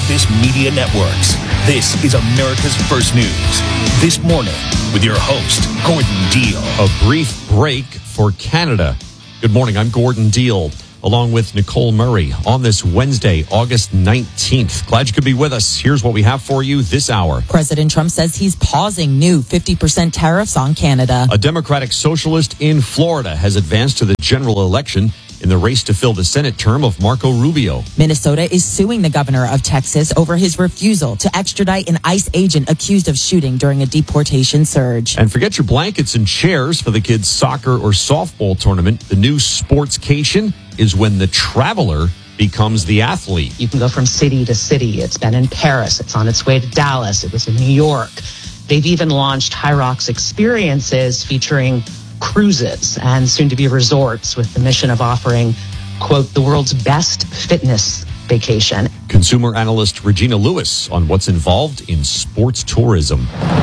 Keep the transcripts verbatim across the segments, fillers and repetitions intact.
Business Media Networks. This is America's First News. This morning with your host, Gordon Deal. A brief break for Canada. Good morning, I'm Gordon Deal, along with Nicole Murray on this Wednesday, August nineteenth. Glad you could be with us. Here's what we have for you this hour. President Trump says he's pausing new fifty percent tariffs on Canada. A Democratic socialist in Florida has advanced to the general election in the race to fill the Senate term of Marco Rubio. Minnesota is suing the governor of Texas over his refusal to extradite an ICE agent accused of shooting during a deportation surge. And forget your blankets and chairs for the kids' soccer or softball tournament. The new sportscation is when the traveler becomes the athlete. You can go from city to city. It's been in Paris. It's on its way to Dallas. It was in New York. They've even launched High Rocks experiences featuring cruises and soon-to-be resorts with the mission of offering, quote, the world's best fitness vacation. Consumer analyst Regina Lewis on what's involved in sports tourism.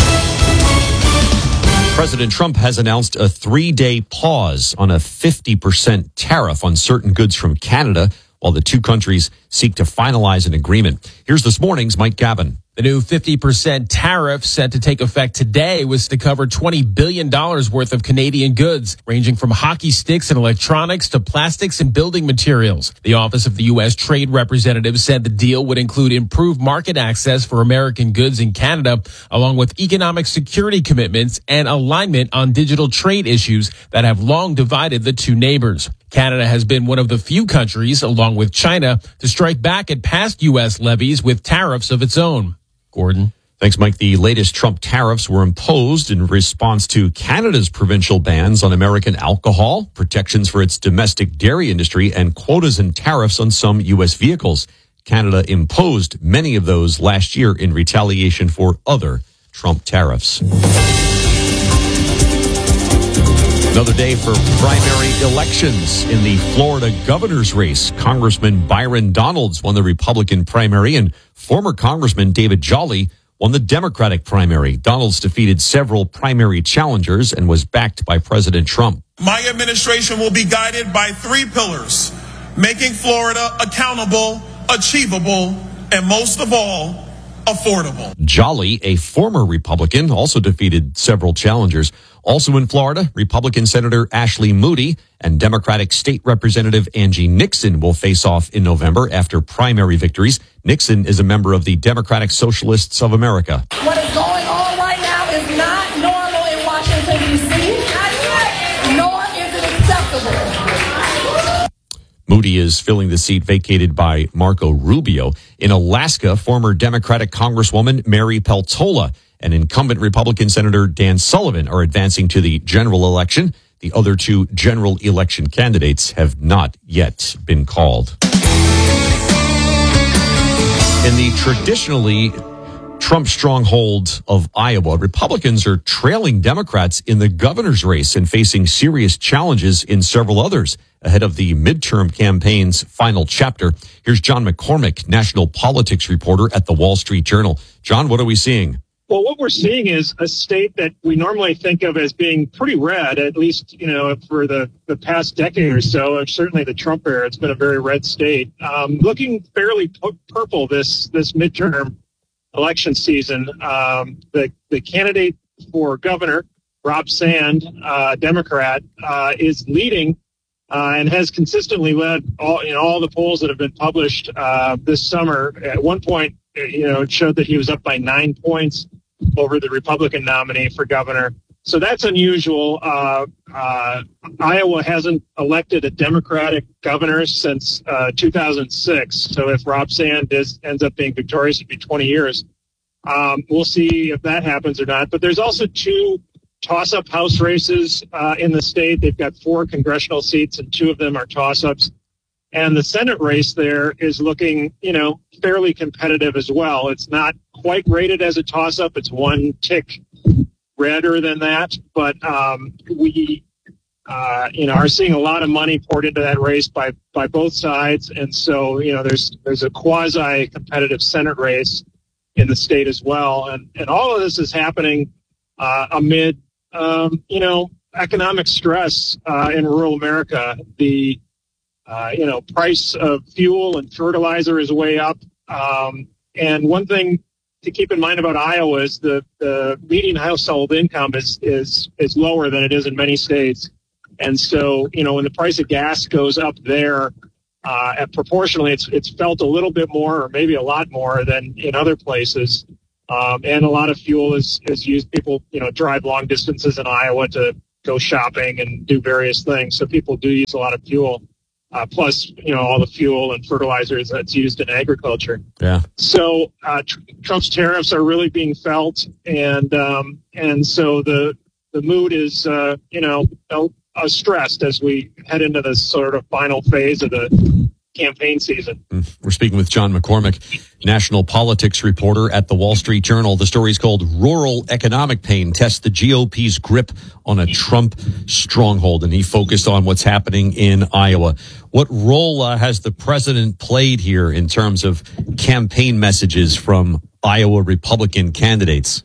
President Trump has announced a three-day pause on a fifty percent tariff on certain goods from Canada while the two countries seek to finalize an agreement. Here's this morning's Mike Gavin. The new fifty percent tariff set to take effect today was to cover twenty billion dollars worth of Canadian goods, ranging from hockey sticks and electronics to plastics and building materials. The Office of the U S Trade Representative said the deal would include improved market access for American goods in Canada, along with economic security commitments and alignment on digital trade issues that have long divided the two neighbors. Canada has been one of the few countries, along with China, to strike back at past U S levies with tariffs of its own. Gordon. Thanks, Mike. The latest Trump tariffs were imposed in response to Canada's provincial bans on American alcohol, protections for its domestic dairy industry, and quotas and tariffs on some U S vehicles. Canada imposed many of those last year in retaliation for other Trump tariffs. Another day for primary elections in the Florida governor's race. Congressman Byron Donalds won the Republican primary, and former Congressman David Jolly won the Democratic primary. Donalds defeated several primary challengers and was backed by President Trump. My administration will be guided by three pillars: making Florida accountable, achievable, and most of all, affordable. Jolly, a former Republican, also defeated several challengers. Also in Florida, Republican Senator Ashley Moody and Democratic State Representative Angie Nixon will face off in November after primary victories. Nixon is a member of the Democratic Socialists of America. What is going on right now is not normal in Washington, D C, nor is it acceptable. Moody is filling the seat vacated by Marco Rubio. In Alaska, former Democratic Congresswoman Mary Peltola and incumbent Republican Senator Dan Sullivan are advancing to the general election. The other two general election candidates have not yet been called. In the traditionally Trump stronghold of Iowa, Republicans are trailing Democrats in the governor's race and facing serious challenges in several others ahead of the midterm campaign's final chapter. Here's John McCormick, national politics reporter at the Wall Street Journal. John, what are we seeing? Well, what we're seeing is a state that we normally think of as being pretty red, at least, you know, for the, the past decade or so, certainly the Trump era, it's been a very red state. Um, looking fairly p- purple this, this midterm election season. Um, the, the candidate for governor, Rob Sand, uh, Democrat, uh, is leading uh, and has consistently led all, in all the polls that have been published uh, this summer. At one point, you know, it showed that he was up by nine points over the Republican nominee for governor. So that's unusual. Uh, uh, Iowa hasn't elected a Democratic governor since uh, two thousand six. So if Rob Sand is, ends up being victorious, it'd be twenty years. Um, we'll see if that happens or not. But there's also two toss-up House races uh, in the state. They've got four congressional seats, and two of them are toss-ups. And the Senate race there is looking, you know, fairly competitive as well. It's not quite rated as a toss-up. It's one tick redder than that. But um, we, uh, you know, are seeing a lot of money poured into that race by by both sides. And so, you know, there's there's a quasi-competitive Senate race in the state as well. And, and all of this is happening uh, amid, um, you know, economic stress uh, in rural America. The Uh, you know, price of fuel and fertilizer is way up. Um, and one thing to keep in mind about Iowa is the, the median household income is, is, is lower than it is in many states. And so, you know, when the price of gas goes up there, uh, and proportionally, it's, it's felt a little bit more or maybe a lot more than in other places. Um, and a lot of fuel is, is used. People, you know, drive long distances in Iowa to go shopping and do various things. So people do use a lot of fuel. Uh, plus, you know, all the fuel and fertilizers that's used in agriculture. Yeah. So uh, tr- Trump's tariffs are really being felt, and um, and so the the mood is, uh, you know, uh, stressed as we head into this sort of final phase of the campaign season. We're speaking with John McCormick, national politics reporter at the Wall Street Journal. The story is called Rural Economic Pain Tests the G O P's Grip on a Trump Stronghold. And he focused on what's happening in Iowa. What role uh, has the president played here in terms of campaign messages from Iowa Republican candidates?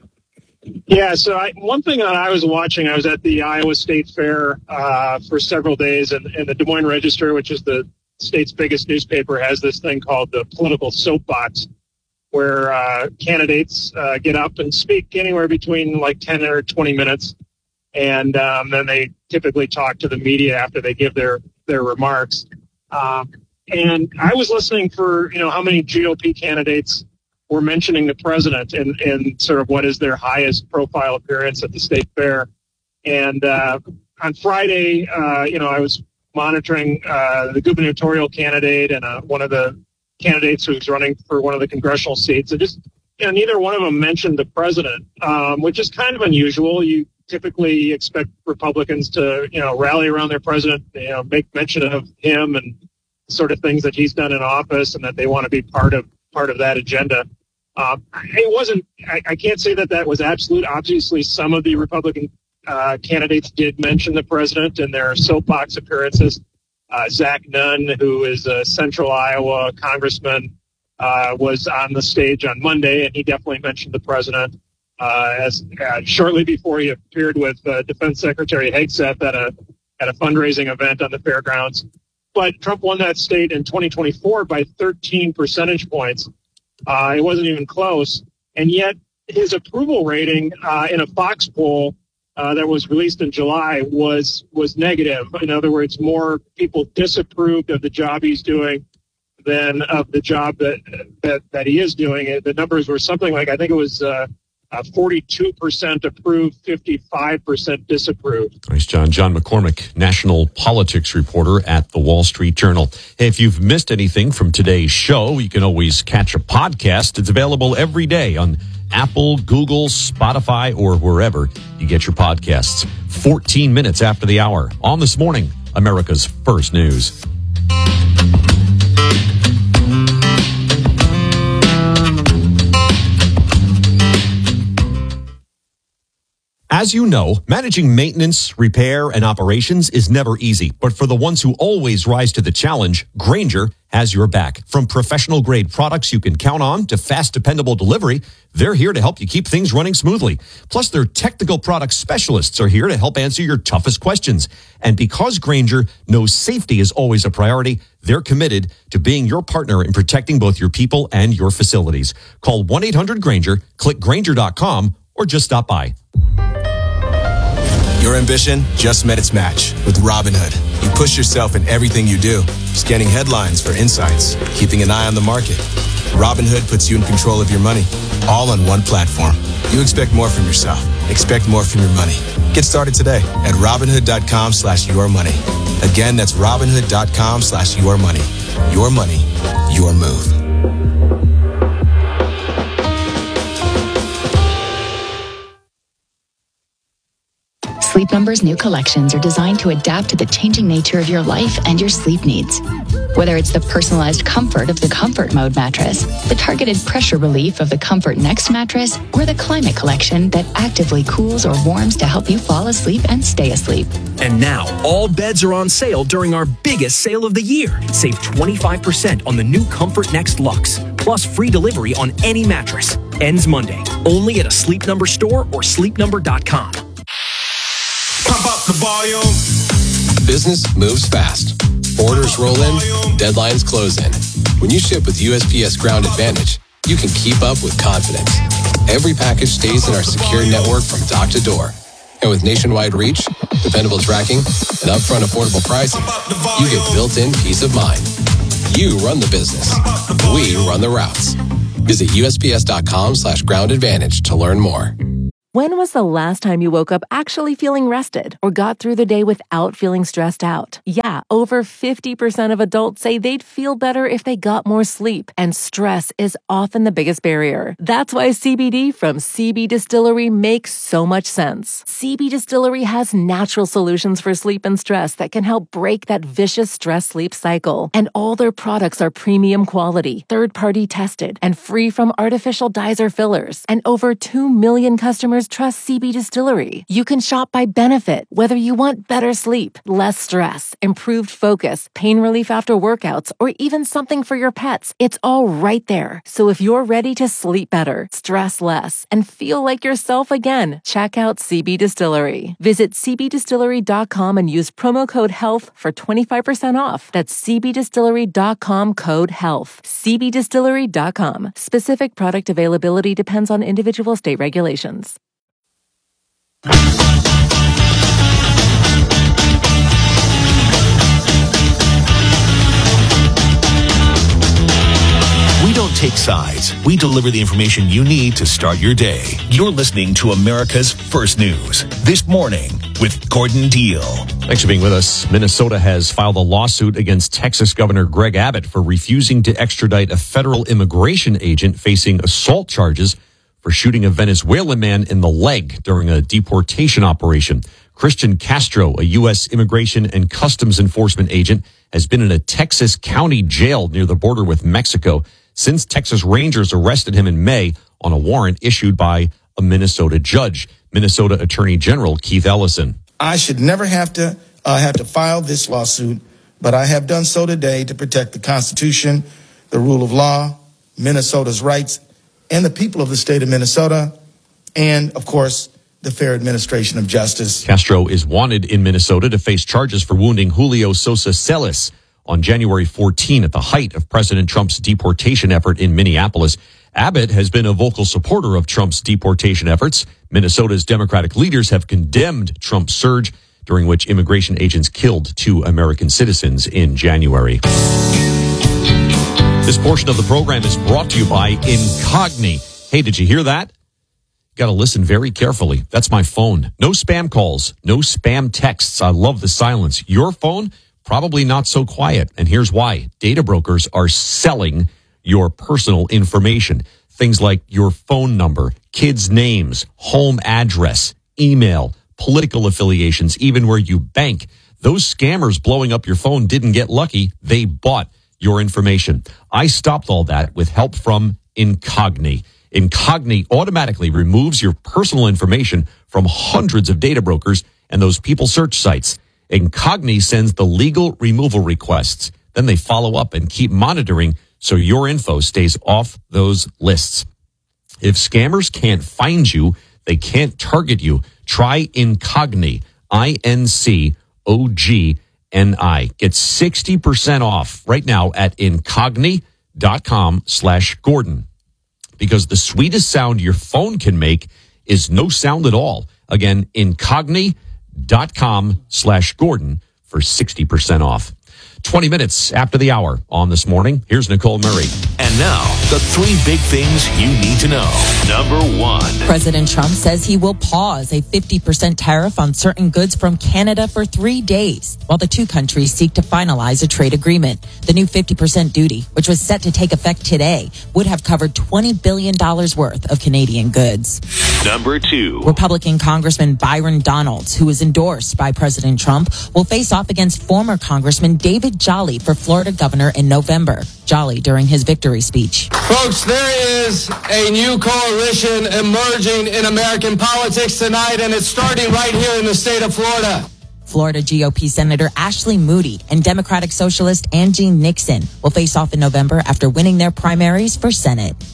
Yeah, so I, one thing that I was watching, I was at the Iowa State Fair uh, for several days, and, and the Des Moines Register, which is the state's biggest newspaper, has this thing called the political soapbox, where uh, candidates uh, get up and speak anywhere between like ten or twenty minutes, and um, then they typically talk to the media after they give their their remarks. Um, and I was listening for, you know, how many G O P candidates were mentioning the president and, and sort of what is their highest profile appearance at the state fair. And uh, on Friday, uh, you know, I was monitoring uh, the gubernatorial candidate and uh, one of the candidates who's running for one of the congressional seats. And just, you know, neither one of them mentioned the president, um, which is kind of unusual. You typically expect Republicans to, you know, rally around their president, you know, make mention of him and sort of things that he's done in office and that they want to be part of part of that agenda. Um, it wasn't, I, I can't say that that was absolute. Obviously, some of the Republican uh, candidates did mention the president in their soapbox appearances. Uh, Zach Nunn, who is a central Iowa congressman, uh, was on the stage on Monday, and he definitely mentioned the president. Uh, as uh, shortly before he appeared with uh, Defense Secretary Hegseth at a at a fundraising event on the fairgrounds. But Trump won that state in twenty twenty-four by thirteen percentage points. Uh, it wasn't even close. And yet his approval rating uh, in a Fox poll uh, that was released in July was was negative. In other words, more people disapproved of the job he's doing than of the job that that, that he is doing. The numbers were something like, I think it was uh, uh, forty-two percent approved, fifty-five percent disapproved. Nice, John. John McCormick, national politics reporter at the Wall Street Journal. Hey, if you've missed anything from today's show, you can always catch a podcast. It's available every day on Apple, Google, Spotify, or wherever you get your podcasts. fourteen minutes after the hour on This Morning, America's First News. As you know, managing maintenance, repair, and operations is never easy. But for the ones who always rise to the challenge, Grainger has your back. From professional-grade products you can count on to fast, dependable delivery, they're here to help you keep things running smoothly. Plus, their technical product specialists are here to help answer your toughest questions. And because Grainger knows safety is always a priority, they're committed to being your partner in protecting both your people and your facilities. Call one eight hundred Grainger, click Grainger dot com, or just stop by. Your ambition just met its match with Robinhood. You push yourself in everything you do, scanning headlines for insights, keeping an eye on the market. Robinhood puts you in control of your money, all on one platform. You expect more from yourself. Expect more from your money. Get started today at Robinhood.com slash your money. Again, that's Robinhood.com slash your money. Your money, your move. Sleep Number's new collections are designed to adapt to the changing nature of your life and your sleep needs. Whether it's the personalized comfort of the Comfort Mode mattress, the targeted pressure relief of the Comfort Next mattress, or the Climate Collection that actively cools or warms to help you fall asleep and stay asleep. And now, all beds are on sale during our biggest sale of the year. Save twenty-five percent on the new Comfort Next Luxe, plus free delivery on any mattress. Ends Monday, only at a Sleep Number store or sleep number dot com. Pump up the volume. Business moves fast. Orders roll in, deadlines close in. When you ship with U S P S Ground Advantage, you can keep up with confidence. Every package stays in our secure network from dock to door. And with nationwide reach, dependable tracking, and upfront affordable pricing, you get built-in peace of mind. You run the business. We run the routes. Visit USPS.com slash ground advantage to learn more. When was the last time you woke up actually feeling rested or got through the day without feeling stressed out? Yeah, over fifty percent of adults say they'd feel better if they got more sleep, and stress is often the biggest barrier. That's why C B D from C B Distillery makes so much sense. C B Distillery has natural solutions for sleep and stress that can help break that vicious stress-sleep cycle. And all their products are premium quality, third-party tested, and free from artificial dyes or fillers. And over two million customers trust C B Distillery. You can shop by benefit, whether you want better sleep, less stress, improved focus, pain relief after workouts, or even something for your pets. It's all right there. So if you're ready to sleep better, stress less, and feel like yourself again, check out C B Distillery. Visit C B distillery dot com and use promo code HEALTH for twenty-five percent off. That's C B distillery dot com code HEALTH. C B distillery dot com. Specific product availability depends on individual state regulations. We don't take sides. We deliver the information you need to start your day. You're listening to America's First News. This morning with Gordon Deal. Thanks for being with us. Minnesota has filed a lawsuit against Texas Governor Greg Abbott for refusing to extradite a federal immigration agent facing assault charges for shooting a Venezuelan man in the leg during a deportation operation. Christian Castro, a U S Immigration and Customs Enforcement agent, has been in a Texas county jail near the border with Mexico since Texas Rangers arrested him in May on a warrant issued by a Minnesota judge. Minnesota Attorney General Keith Ellison. I should never have to uh, have to file this lawsuit, but I have done so today to protect the Constitution, the rule of law, Minnesota's rights, and the people of the state of Minnesota, and, of course, the fair administration of justice. Castro is wanted in Minnesota to face charges for wounding Julio Sosa Celis on January fourteenth at the height of President Trump's deportation effort in Minneapolis. Abbott has been a vocal supporter of Trump's deportation efforts. Minnesota's Democratic leaders have condemned Trump's surge, during which immigration agents killed two American citizens in January. This portion of the program is brought to you by Incogni. Hey, did you hear that? Got to listen very carefully. That's my phone. No spam calls, no spam texts. I love the silence. Your phone, probably not so quiet. And here's why. Data brokers are selling your personal information. Things like your phone number, kids' names, home address, email, political affiliations, even where you bank. Those scammers blowing up your phone didn't get lucky. They bought your information. I stopped all that with help from Incogni. Incogni automatically removes your personal information from hundreds of data brokers and those people search sites. Incogni sends the legal removal requests. Then they follow up and keep monitoring so your info stays off those lists. If scammers can't find you, they can't target you. Try Incogni, I N C O G N I. Get sixty percent off right now at incogni.com slash Gordon. Because the sweetest sound your phone can make is no sound at all. Again, incogni.com slash Gordon for sixty percent off. twenty minutes after the hour on This Morning. Here's Nicole Murray. And now, the three big things you need to know. Number one. President Trump says he will pause a fifty percent tariff on certain goods from Canada for three days, while the two countries seek to finalize a trade agreement. The new fifty percent duty, which was set to take effect today, would have covered twenty billion dollars worth of Canadian goods. Number two. Republican Congressman Byron Donalds, who is endorsed by President Trump, will face off against former Congressman David Jolly for Florida governor in November. Jolly during his victory speech. Folks, there is a new coalition emerging in American politics tonight, and it's starting right here in the state of Florida. Florida G O P Senator Ashley Moody and Democratic Socialist Angie Nixon will face off in November after winning their primaries for Senate.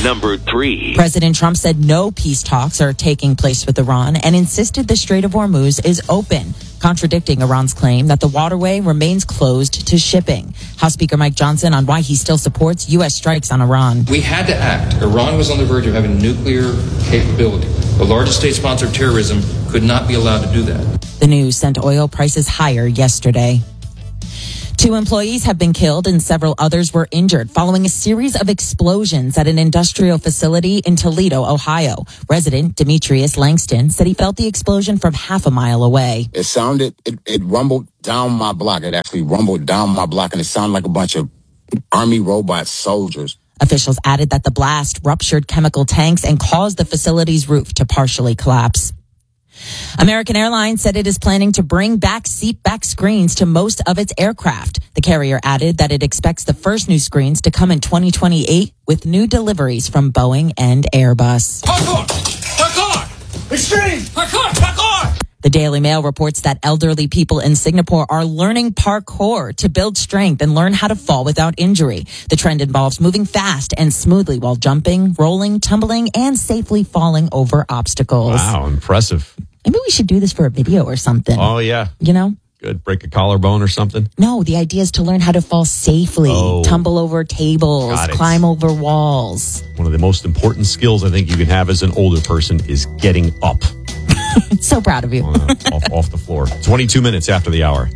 Number three. President Trump said no peace talks are taking place with Iran and insisted the Strait of Hormuz is open, contradicting Iran's claim that the waterway remains closed to shipping. House Speaker Mike Johnson on why he still supports U S strikes on Iran. We had to act. Iran was on the verge of having nuclear capability. The largest state sponsor of terrorism could not be allowed to do that. The news sent oil prices higher yesterday. Two employees have been killed and several others were injured following a series of explosions at an industrial facility in Toledo, Ohio. Resident Demetrius Langston said he felt the explosion from half a mile away. It sounded, it, it rumbled down my block. It actually rumbled down my block, and it sounded like a bunch of Army robot soldiers. Officials added that the blast ruptured chemical tanks and caused the facility's roof to partially collapse. American Airlines said it is planning to bring back seatback screens to most of its aircraft. The carrier added that it expects the first new screens to come in twenty twenty-eight with new deliveries from Boeing and Airbus. Parkour! Parkour! Extreme! Parkour! Parkour! The Daily Mail reports that elderly people in Singapore are learning parkour to build strength and learn how to fall without injury. The trend involves moving fast and smoothly while jumping, rolling, tumbling, and safely falling over obstacles. Wow, impressive. Maybe we should do this for a video or something. Oh, yeah. You know? Good. Break a collarbone or something? No, the idea is to learn how to fall safely, oh, tumble over tables, climb over walls. One of the most important skills I think you can have as an older person is getting up. So proud of you. uh, off, off the floor. twenty-two minutes after the hour.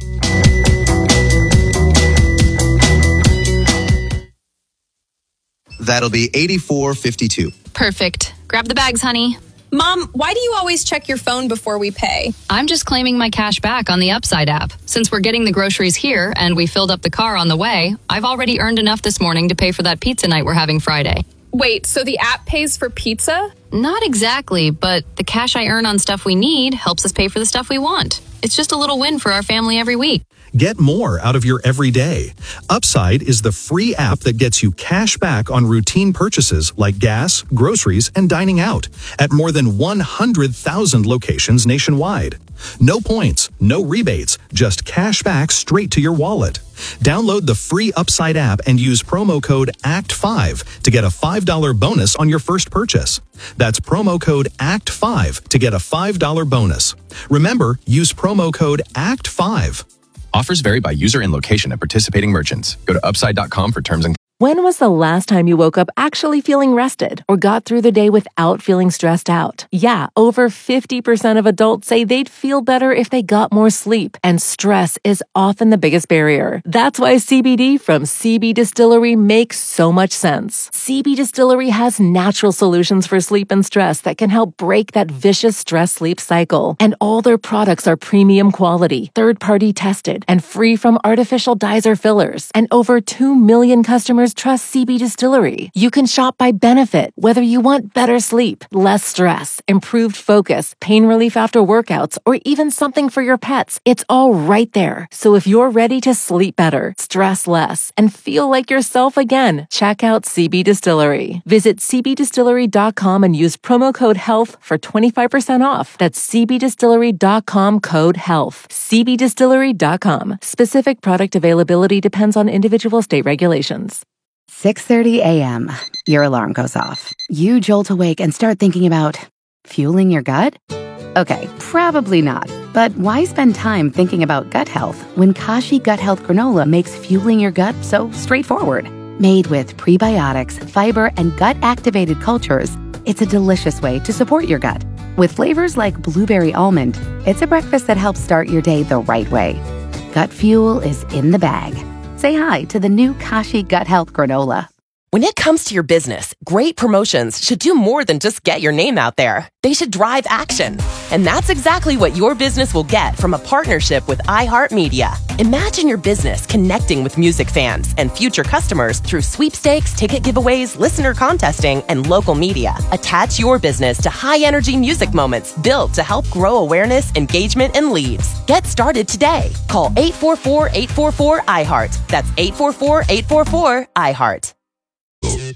That'll be eighty-four fifty-two. Perfect. Grab the bags, honey. Mom, why do you always check your phone before we pay? I'm just claiming my cash back on the Upside app. Since we're getting the groceries here and we filled up the car on the way, I've already earned enough this morning to pay for that pizza night we're having Friday. Wait, so the app pays for pizza? Not exactly, but the cash I earn on stuff we need helps us pay for the stuff we want. It's just a little win for our family every week. Get more out of your everyday. Upside is the free app that gets you cash back on routine purchases like gas, groceries, and dining out at more than one hundred thousand locations nationwide. No points, no rebates, just cash back straight to your wallet. Download the free Upside app and use promo code A C T five to get a five dollars bonus on your first purchase. That's promo code A C T five to get a five dollars bonus. Remember, use promo code A C T five. Offers vary by user and location at participating merchants. Go to upside dot com for terms and When was the last time you woke up actually feeling rested or got through the day without feeling stressed out? Yeah, over fifty percent of adults say they'd feel better if they got more sleep, and stress is often the biggest barrier. That's why C B D from C B Distillery makes so much sense. C B Distillery has natural solutions for sleep and stress that can help break that vicious stress-sleep cycle. And all their products are premium quality, third-party tested, and free from artificial dyes or fillers. And over two million customers trust C B Distillery. You can shop by benefit, whether you want better sleep, less stress, improved focus, pain relief after workouts, or even something for your pets. It's all right there. So if you're ready to sleep better, stress less, and feel like yourself again, check out C B Distillery. Visit c b distillery dot com and use promo code HEALTH for twenty-five percent off. That's c b distillery dot com code HEALTH. c b distillery dot com. Specific product availability depends on individual state regulations. six thirty a.m. Your alarm goes off. You jolt awake and start thinking about fueling your gut? Okay, probably not. But why spend time thinking about gut health when Kashi Gut Health Granola makes fueling your gut so straightforward? Made with prebiotics, fiber, and gut-activated cultures, it's a delicious way to support your gut. With flavors like blueberry almond, it's a breakfast that helps start your day the right way. Gut fuel is in the bag. Say hi to the new Kashi Gut Health Granola. When it comes to your business, great promotions should do more than just get your name out there. They should drive action. And that's exactly what your business will get from a partnership with iHeartMedia. Imagine your business connecting with music fans and future customers through sweepstakes, ticket giveaways, listener contesting, and local media. Attach your business to high-energy music moments built to help grow awareness, engagement, and leads. Get started today. Call eight four four, eight four four, I heart. That's eight four four, eight four four, I heart.